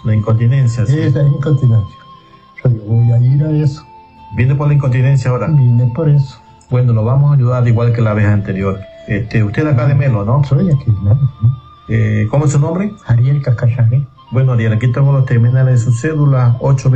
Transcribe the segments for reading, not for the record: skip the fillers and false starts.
La incontinencia, sí. Es la incontinencia. Yo digo, voy a ir a eso. ¿Viene por la incontinencia ahora? Vine por eso. Bueno, lo vamos a ayudar igual que la vez anterior. Usted acá de Melo, ¿no? Soy aquí, ¿no? ¿Cómo es su nombre? Ariel Cacayare. Bueno, Ariel, aquí tengo los terminales de su cédula,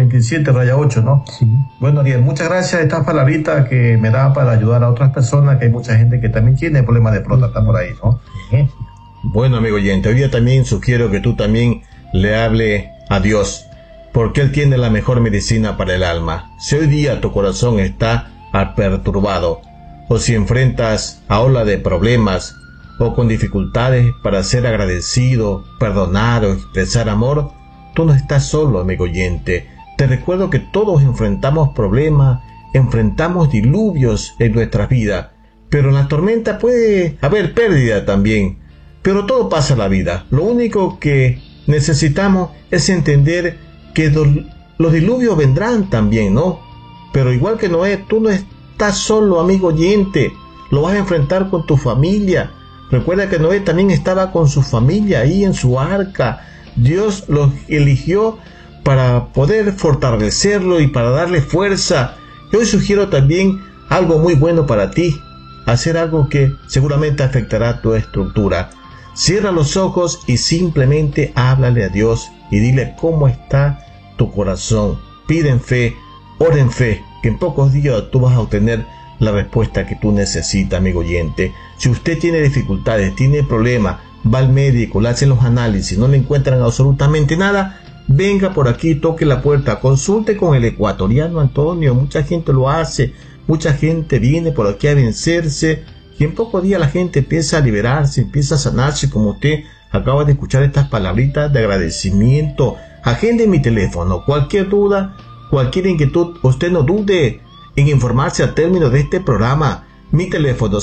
827-8, ¿no? Sí. Bueno, Ariel, muchas gracias. Estas palabritas que me da para ayudar a otras personas, que hay mucha gente que también tiene problemas de próstata por ahí, ¿no? Sí. Bueno, amigo oyente, hoy día también sugiero que tú también le hable a Dios, porque Él tiene la mejor medicina para el alma. Si hoy día tu corazón está perturbado, o si enfrentas a ola de problemas, o con dificultades para ser agradecido, perdonar o expresar amor, tú no estás solo, amigo oyente. Te recuerdo que todos enfrentamos problemas, enfrentamos diluvios en nuestra vida, pero en la tormenta puede haber pérdida también. Pero todo pasa en la vida. Lo único que necesitamos es entender que los diluvios vendrán también, ¿no? Pero igual que Noé, tú no estás solo, amigo oyente. Lo vas a enfrentar con tu familia. Recuerda que Noé también estaba con su familia ahí en su arca. Dios los eligió para poder fortalecerlo y para darle fuerza. Yo hoy sugiero también algo muy bueno para ti. Hacer algo que seguramente afectará tu estructura. Cierra los ojos y simplemente háblale a Dios y dile cómo está tu corazón. Pide en fe, ora en fe, que en pocos días tú vas a obtener la respuesta que tú necesitas, amigo oyente. Si usted tiene dificultades, tiene problemas, va al médico, le hacen los análisis, no le encuentran absolutamente nada, venga por aquí, toque la puerta, consulte con el ecuatoriano Antonio. Mucha gente lo hace, mucha gente viene por aquí a vencerse, y en pocos días la gente empieza a liberarse, empieza a sanarse, como usted acaba de escuchar estas palabritas de agradecimiento. Agende mi teléfono, cualquier duda, cualquier inquietud, usted no dude en informarse al término de este programa. Mi teléfono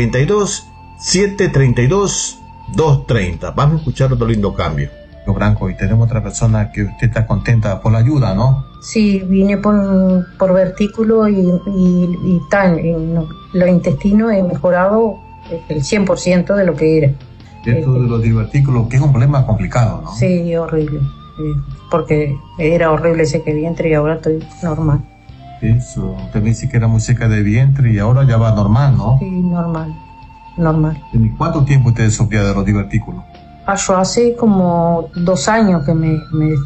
092-732-230. Vamos a escuchar otro lindo cambio. Branco, y tenemos otra persona que usted está contenta por la ayuda, ¿no? Sí, vine por vertículo y los intestinos he mejorado el 100% de lo que era. Esto de los divertículos, que es un problema complicado, ¿no? Sí, horrible. Porque era horrible ese que vientre y ahora estoy normal. Eso, usted me dice que era muy seca de vientre y ahora ya va normal, ¿no? Sí, normal. ¿Y cuánto tiempo usted sufría de los divertículos? Yo hace como 2 años que me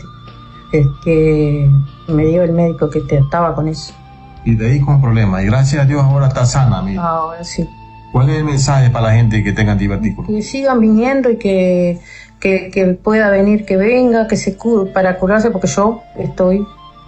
dio el médico que estaba con eso. Y de ahí con problemas. Y gracias a Dios ahora está sana, amiga. Ahora sí. ¿Cuál es el mensaje para la gente que tenga divertículos? Que sigan viniendo y que pueda venir, que venga, que se cure, para curarse, porque yo estoy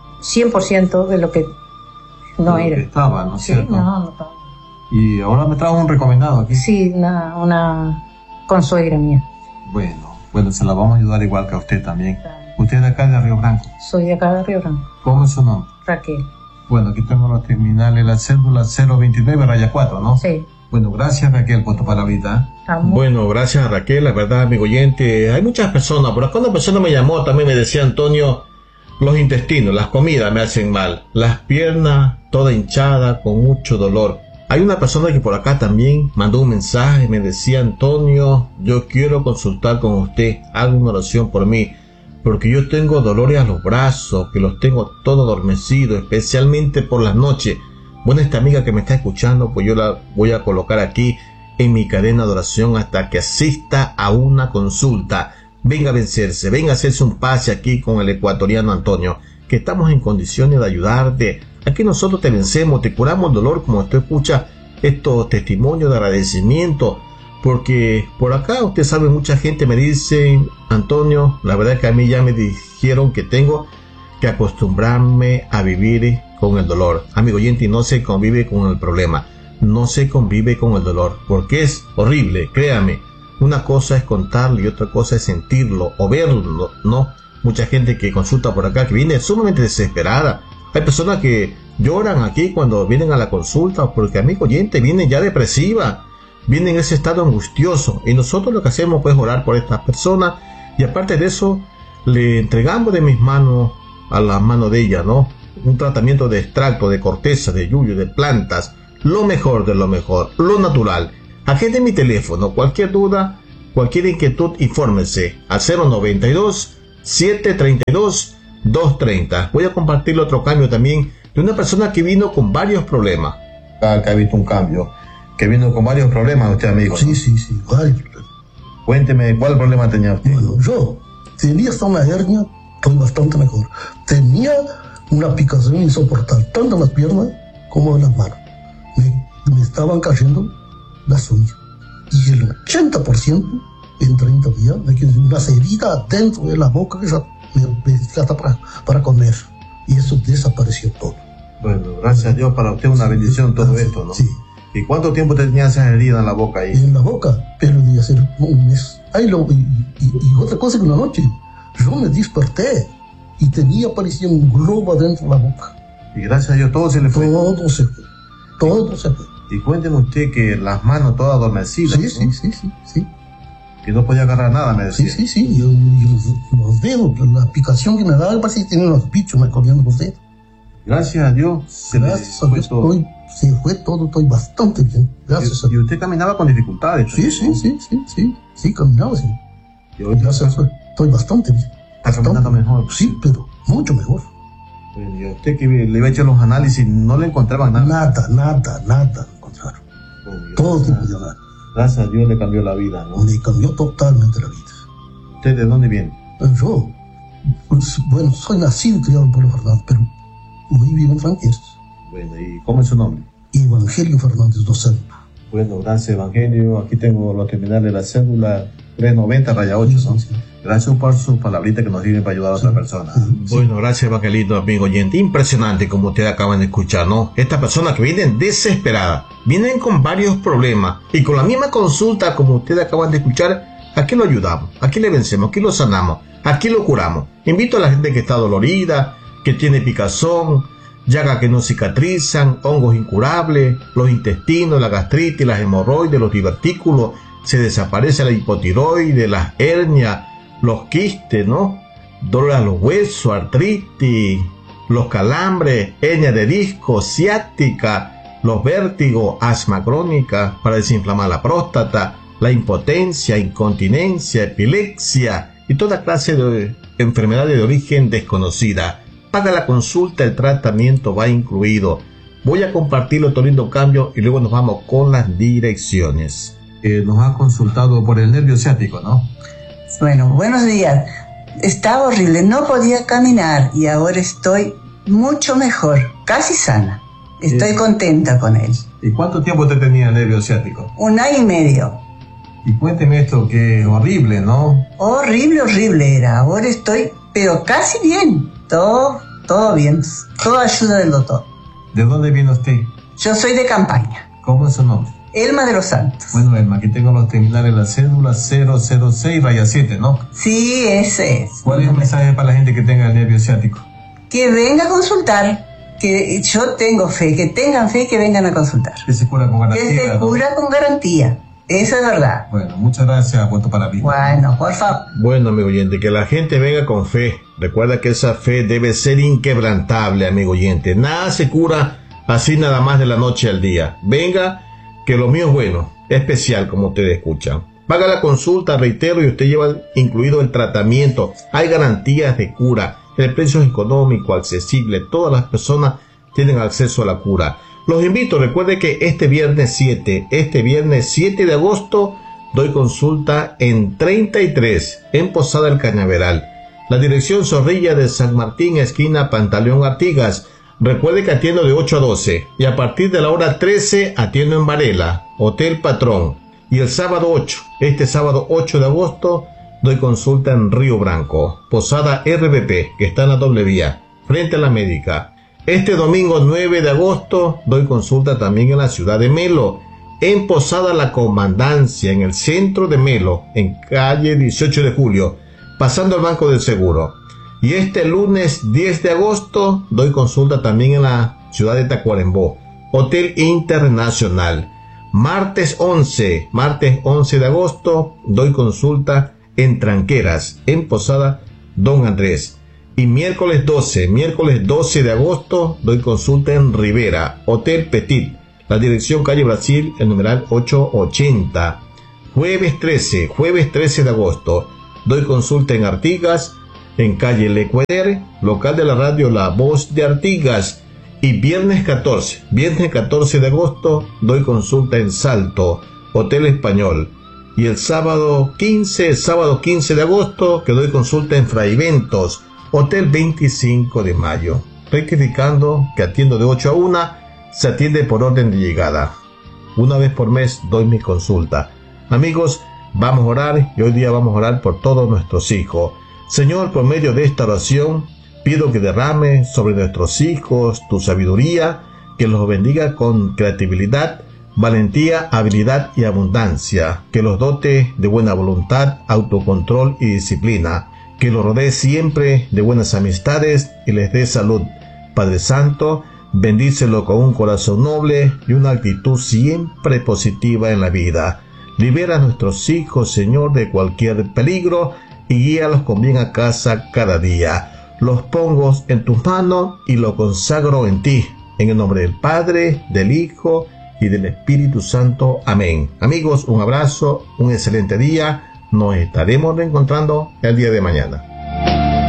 100% de lo que no era. Que estaba, ¿no es cierto? No estaba. Y ahora me trajo un recomendado aquí. Sí, una consuegra mía. Bueno, se la vamos a ayudar igual que a usted también. ¿Usted es de acá de Río Branco? Soy de acá de Río Branco. ¿Cómo es su nombre? Raquel. Bueno, aquí tengo los terminales, la cédula 029-4, ¿no? Sí. Bueno, gracias Raquel por tu palabrita. Bueno, gracias Raquel, la verdad, amigo oyente. Hay muchas personas, por acá una persona me llamó, también me decía, Antonio, los intestinos, las comidas me hacen mal, las piernas toda hinchada, con mucho dolor. Hay una persona que por acá también mandó un mensaje, me decía, Antonio, yo quiero consultar con usted, haga una oración por mí, porque yo tengo dolores a los brazos, que los tengo todo adormecidos, especialmente por las noches. Bueno, esta amiga que me está escuchando, pues yo la voy a colocar aquí en mi cadena de oración hasta que asista a una consulta. Venga a vencerse, venga a hacerse un pase aquí con el ecuatoriano Antonio, que estamos en condiciones de ayudarte. Aquí nosotros te vencemos, te curamos el dolor, como usted escucha estos testimonios de agradecimiento, porque por acá usted sabe, mucha gente me dice, Antonio, la verdad que a mí ya me dijeron que tengo que acostumbrarme a vivir con el dolor. Amigo oyente, no se convive con el problema, no se convive con el dolor, porque es horrible, créame. Una cosa es contarlo y otra cosa es sentirlo o verlo, ¿no? Mucha gente que consulta por acá que viene sumamente desesperada. Hay personas que lloran aquí cuando vienen a la consulta porque, amigo oyente, viene ya depresiva, viene en ese estado angustioso, y nosotros lo que hacemos pues orar por estas personas, y aparte de eso le entregamos de mis manos a la mano de ella, ¿no? Un tratamiento de extracto, de corteza, de yuyo, de plantas, lo mejor de lo mejor, lo natural. Agende mi teléfono, cualquier duda, cualquier inquietud, infórmese al 092 732-230. Voy a compartirle otro cambio también de una persona que vino con varios problemas. Que ha visto un cambio, que vino con varios problemas usted, amigo. Sí, varios problemas. Cuénteme, ¿cuál problema tenía usted? Bueno, yo tenía hasta una hernia, estoy bastante mejor. Tenía una picazón insoportable, tanto en las piernas como en las manos. Me estaban cayendo las uñas. Y el 80% en 30 días me quedó unas heridas dentro de la boca que ya hasta para comer. Y eso desapareció todo. Bueno, gracias a Dios, para usted una bendición todo esto, ¿no? Sí. ¿Y cuánto tiempo tenía esas heridas en la boca ahí? En la boca, pero de hacer un mes. Y otra cosa que una noche, yo me desperté y parecía un globo adentro de la boca. Y gracias a Dios todo se le fue. Todo se fue. Y cuénteme usted que las manos todas adormecidas. Sí, ¿no? Sí. Que no podía agarrar nada, me decía. Sí. Y los dedos, la picación que me daba, parece que tenía unos bichos me corriendo los dedos. Gracias a Dios se Gracias a fue Dios todo. se fue todo, estoy bastante bien. Gracias a Y Dios. usted caminaba con dificultades. Sí, caminaba, sí. Y hoy Gracias a Dios, estoy bastante bien. está caminando mejor. Sí, pero mucho mejor. Bueno, y a usted que le iba a echar los análisis, no le encontraban nada. Nada encontraron. Bueno, y Todo gracias- tipo de análisis. Gracias a Dios le cambió la vida, ¿no? Me cambió totalmente la vida. ¿Usted de dónde viene? Yo, pues, bueno, soy nacido y criado en Pueblo Fernández, pero hoy vivo en Franqueros. Bueno, ¿y cómo es su nombre? Evangelio Fernández dos Santos. Bueno, gracias Evangelio. Aquí tengo los terminales de la cédula 390-8, ¿no? Sí. Gracias por sus palabritas que nos sirven para ayudar a otra persona. Bueno, gracias Evangelito, amigo oyente. Impresionante como ustedes acaban de escuchar, ¿no? Estas personas que vienen desesperadas, vienen con varios problemas y con la misma consulta como ustedes acaban de escuchar, aquí lo ayudamos, aquí le vencemos, aquí lo sanamos, aquí lo curamos. Invito a la gente que está dolorida, que tiene picazón, llagas que no cicatrizan, hongos incurables, los intestinos, la gastritis, las hemorroides, los divertículos, se desaparece la hipotiroides, las hernias, los quistes, ¿no? Dolor a los huesos, artritis, los calambres, hernia de disco, ciática, los vértigos, asma crónica para desinflamar la próstata, la impotencia, incontinencia, epilepsia y toda clase de enfermedades de origen desconocida. Paga la consulta, el tratamiento va incluido. Voy a compartir otro lindo cambio y luego nos vamos con las direcciones. Nos ha consultado por el nervio ciático, ¿no? Bueno, buenos días. Estaba horrible, no podía caminar y ahora estoy mucho mejor, casi sana. Estoy contenta con él. ¿Y cuánto tiempo usted tenía nervio ciático? 1 año y medio. Y cuénteme esto, que es horrible, ¿no? Horrible era. Ahora estoy, pero casi bien. Todo bien. Toda ayuda del doctor. ¿De dónde viene usted? Yo soy de campaña. ¿Cómo es su nombre? Elma de los Santos. Bueno, Elma, aquí tengo los terminales de la cédula 006-7, ¿no? Sí, ese es. ¿Cuál es el mensaje para la gente que tenga el nervio ciático? Que venga a consultar. Que yo tengo fe. Que tengan fe y que vengan a consultar. Que se cura con garantía, Que se ¿no? cura con garantía. Eso es verdad. Bueno, muchas gracias por tu palabra. Bueno, por favor. Bueno, amigo oyente, que la gente venga con fe. Recuerda que esa fe debe ser inquebrantable, amigo oyente. Nada se cura así nada más de la noche al día. Venga, que lo mío es bueno, especial como ustedes escuchan. Paga la consulta, reitero, y usted lleva incluido el tratamiento. Hay garantías de cura. El precio es económico, accesible. Todas las personas tienen acceso a la cura. Los invito, recuerde que este viernes 7 de agosto, doy consulta en 33, en Posada El Cañaveral. La dirección Zorrilla de San Martín, esquina Pantaleón Artigas. Recuerde que atiendo de 8 a 12 y a partir de la hora 13 atiendo en Varela, Hotel Patrón. Y el sábado 8, este sábado 8 de agosto, doy consulta en Río Branco, Posada RBP, que está en la doble vía, frente a la médica. Este domingo 9 de agosto doy consulta también en la ciudad de Melo, en Posada La Comandancia, en el centro de Melo, en calle 18 de julio, pasando el Banco del Seguro. Y este lunes 10 de agosto doy consulta también en la ciudad de Tacuarembó, Hotel Internacional. Martes 11 de agosto doy consulta en Tranqueras, en Posada Don Andrés. Y miércoles 12 de agosto, doy consulta en Rivera, Hotel Petit, la dirección calle Brasil, el numeral 880. Jueves 13 de agosto, doy consulta en Artigas, en calle Lecueder, local de la radio La Voz de Artigas. Y viernes 14 de agosto, doy consulta en Salto, Hotel Español. Y el sábado 15 de agosto, que doy consulta en Fraiventos, Hotel 25 de Mayo. Rectificando que atiendo de 8 a 1, se atiende por orden de llegada. Una vez por mes doy mi consulta. Amigos, vamos a orar y hoy día vamos a orar por todos nuestros hijos. Señor, por medio de esta oración, pido que derrame sobre nuestros hijos tu sabiduría, que los bendiga con creatividad, valentía, habilidad y abundancia, que los dote de buena voluntad, autocontrol y disciplina, que los rodee siempre de buenas amistades y les dé salud. Padre Santo, bendícelo con un corazón noble y una actitud siempre positiva en la vida. Libera a nuestros hijos, Señor, de cualquier peligro y guíalos con bien a casa cada día. Los pongo en tus manos y los consagro en ti. En el nombre del Padre, del Hijo y del Espíritu Santo. Amén. Amigos, un abrazo, un excelente día. Nos estaremos reencontrando el día de mañana.